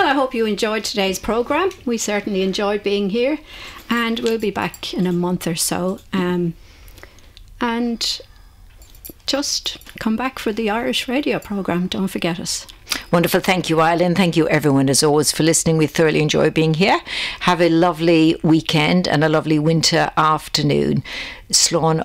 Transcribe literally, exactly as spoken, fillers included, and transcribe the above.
Well, I hope you enjoyed today's programme. We certainly enjoyed being here, and we'll be back in a month or so. Um, and just come back for the Irish radio programme. Don't forget us. Wonderful. Thank you, Eileen. Thank you, everyone, as always, for listening. We thoroughly enjoy being here. Have a lovely weekend and a lovely winter afternoon. Slán